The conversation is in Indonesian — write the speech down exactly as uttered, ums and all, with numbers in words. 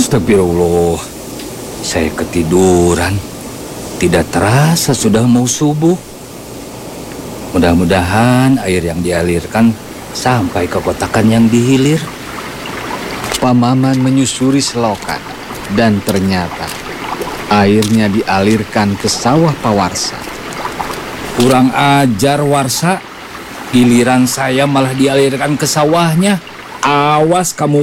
Astagfirullah, saya ketiduran. Tidak terasa sudah mau subuh. Mudah-mudahan air yang dialirkan sampai ke kotakan yang dihilir. Paman menyusuri selokan dan ternyata airnya dialirkan ke sawah Pawarsa. Kurang ajar Warsa, giliran saya malah dialirkan ke sawahnya. Awas kamu